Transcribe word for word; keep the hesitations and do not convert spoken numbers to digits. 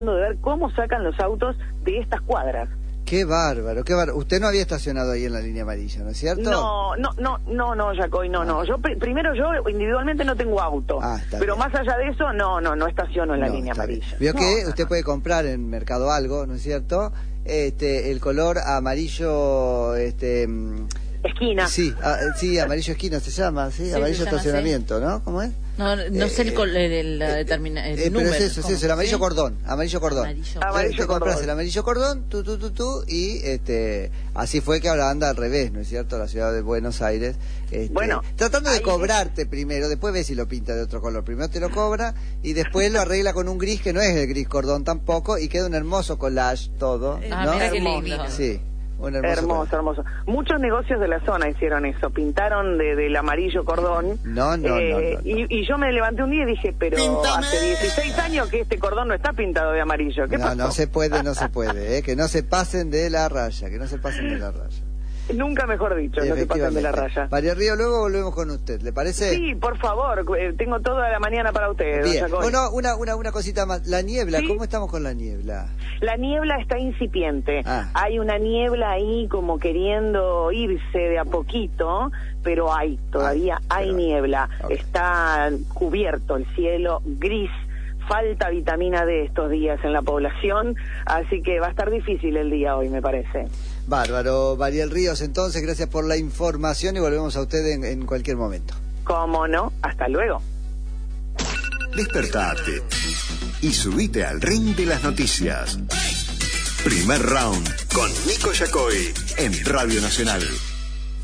de ver cómo sacan los autos de estas cuadras. Qué bárbaro, qué bárbaro. Usted no había estacionado ahí en la línea amarilla, ¿no es cierto? No, no, no, no, no, Jacoy, no, ah. no. Yo pr primero yo individualmente no tengo auto, ah, pero bien. Más allá de eso, no, no, no estaciono en la no, línea amarilla. Bien. Vio no, que no, usted no. puede comprar en Mercado Algo, ¿no es cierto? Este, el color amarillo, este. Esquina. Sí, ah, sí, amarillo esquina se llama, sí, sí amarillo estacionamiento, así. ¿No? ¿Cómo es? No, no eh, sé el, el, el, el, determina, el eh, número. Pero es eso, es eso, el amarillo ¿sí? cordón, amarillo cordón. Amarillo, amarillo te cordón. Compras el amarillo cordón, tú, tú, tú, tú, y este, así fue que ahora anda al revés, ¿no es cierto? La ciudad de Buenos Aires, este, bueno, tratando de cobrarte es... primero, después ves si lo pinta de otro color. Primero te lo cobra y después lo arregla con un gris que no es el gris cordón tampoco y queda un hermoso collage todo, ah, ¿no? Mira qué lindo. Sí. Un hermoso, hermoso, hermoso. Muchos negocios de la zona hicieron eso, pintaron de, del amarillo cordón. No, no, eh, no, no, no. Y, y yo me levanté un día y dije, pero Píntame. Hace dieciséis años que este cordón no está pintado de amarillo. ¿Qué no, pasó? no se puede, no se puede, ¿eh? Que no se pasen de la raya, que no se pasen de la raya. Nunca mejor dicho, no se pasen de la raya. María Río, luego volvemos con usted, ¿le parece? Sí, por favor, eh, tengo toda la mañana para ustedes. Bien, bueno, una, una, una cosita más, la niebla, ¿sí? ¿Cómo estamos con la niebla? La niebla está incipiente, ah. hay una niebla ahí como queriendo irse de a poquito, pero hay, todavía ah, hay niebla, okay. Está cubierto el cielo, gris. Falta vitamina D estos días en la población, así que va a estar difícil el día hoy, me parece. Bárbaro, Mariel Ríos, entonces, gracias por la información y volvemos a usted en, en cualquier momento. Cómo no, hasta luego. Despertate y subite al ring de las noticias. Primer round con Nico Yacoy en Radio Nacional.